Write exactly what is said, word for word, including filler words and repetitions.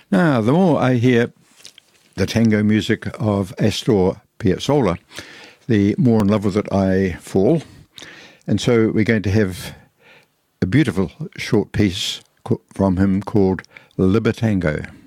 Now, the more I hear the tango music of Astor Piazzolla, the more in love with it I fall. And so we're going to have a beautiful short piece from him called Libertango.